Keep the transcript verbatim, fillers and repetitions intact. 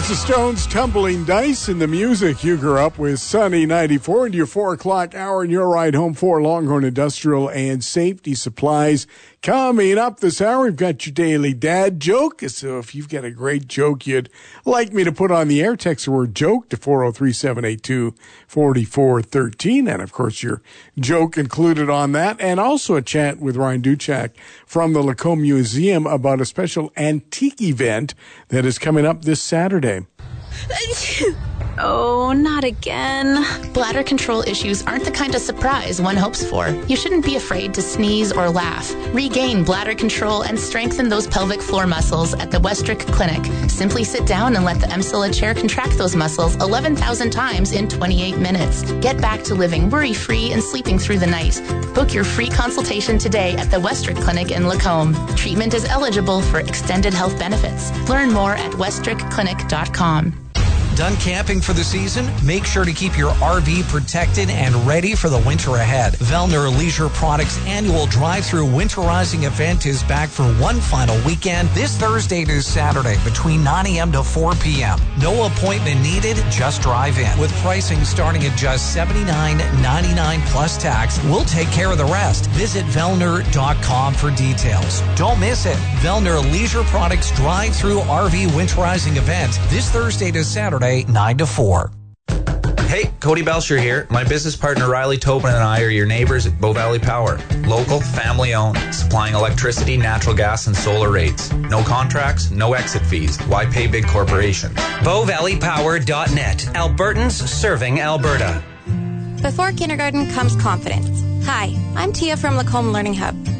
It's the Stones, Tumbling Dice, and the music you grew up with. Sunny ninety-four into your four o'clock hour and your ride home for Longhorn Industrial and Safety Supplies. Coming up this hour, we've got your daily dad joke. So if you've got a great joke you'd like me to put on the air, text the word joke to four oh three, seven eight two, four four one three. And of course, your joke included on that. And also a chat with Ryan Duchak from the Lacombe Museum about a special antique event that is coming up this Saturday. Oh, not again. Bladder control issues aren't the kind of surprise one hopes for. You shouldn't be afraid to sneeze or laugh. Regain bladder control and strengthen those pelvic floor muscles at the Westrick Clinic. Simply sit down and let the Emsilla chair contract those muscles eleven thousand times in twenty-eight minutes. Get back to living worry-free and sleeping through the night. Book your free consultation today at the Westrick Clinic in Lacombe. Treatment is eligible for extended health benefits. Learn more at westrick clinic dot com. Done camping for the season? Make sure to keep your R V protected and ready for the winter ahead. Vellner Leisure Products annual drive-through winterizing event is back for one final weekend this Thursday to Saturday between nine a.m. to four p.m. No appointment needed, just drive in. With pricing starting at just seventy-nine ninety-nine plus tax, we'll take care of the rest. Visit Vellner dot com for details. Don't miss it. Vellner Leisure Products drive-through R V winterizing event this Thursday to Saturday, nine to four. Hey, Cody Belcher here. My business partner Riley Tobin and I are your neighbors at Bow Valley Power. Local, family-owned, supplying electricity, natural gas, and solar rates. No contracts, no exit fees. Why pay big corporations? bow valley power dot net. Albertans serving Alberta. Before kindergarten comes confidence. Hi, I'm Tia from Lacombe Learning Hub.